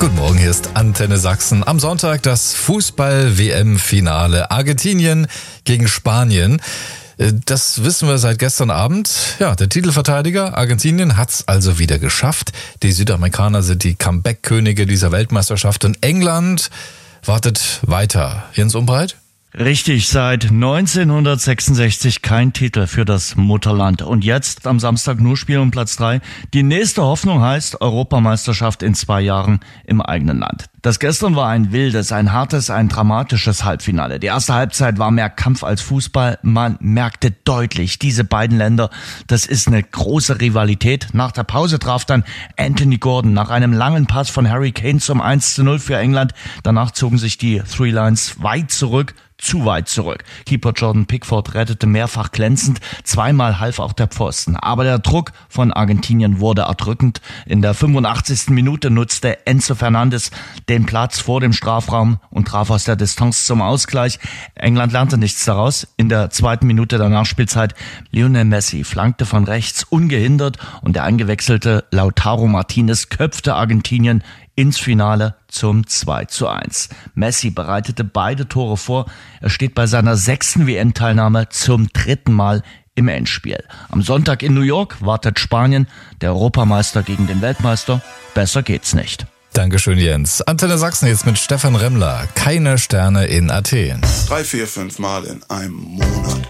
Guten Morgen, hier ist Antenne Sachsen. Am Sonntag das Fußball-WM-Finale. Argentinien gegen Spanien. Das wissen wir seit gestern Abend. Ja, der Titelverteidiger Argentinien hat's also wieder geschafft. Die Südamerikaner sind die Comeback-Könige dieser Weltmeisterschaft und England wartet weiter. Jens Umbreit? Richtig, seit 1966 kein Titel für das Mutterland. Und jetzt am Samstag nur Spiel um Platz 3. Die nächste Hoffnung heißt Europameisterschaft in 2 Jahren im eigenen Land. Das gestern war ein wildes, ein hartes, ein dramatisches Halbfinale. Die erste Halbzeit war mehr Kampf als Fußball. Man merkte deutlich, diese beiden Länder, das ist eine große Rivalität. Nach der Pause traf dann Anthony Gordon nach einem langen Pass von Harry Kane zum 1:0 für England. Danach zogen sich die Three Lions weit zurück. Zu weit zurück. Keeper Jordan Pickford rettete mehrfach glänzend, zweimal half auch der Pfosten. Aber der Druck von Argentinien wurde erdrückend. In der 85. Minute nutzte Enzo Fernandes den Platz vor dem Strafraum und traf aus der Distanz zum Ausgleich. England lernte nichts daraus. In der 2. Minute der Nachspielzeit Lionel Messi flankte von rechts ungehindert und der eingewechselte Lautaro Martinez köpfte Argentinien ins Finale zum 2:1. Messi bereitete beide Tore vor. Er steht bei seiner 6. WM-Teilnahme zum 3. Mal im Endspiel. Am Sonntag in New York wartet Spanien, der Europameister gegen den Weltmeister. Besser geht's nicht. Dankeschön, Jens. Antenne Sachsen jetzt mit Stefan Remmler. Keine Sterne in Athen. 3, 4, 5 Mal in einem Monat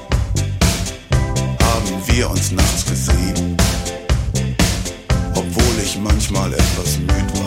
haben wir uns nachts gesehen, obwohl ich manchmal etwas müde war.